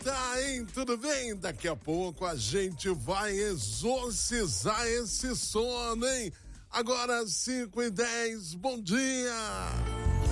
tá, hein? Tudo bem? Daqui a pouco a gente vai exorcizar esse sono, hein? Agora 5:10, bom dia!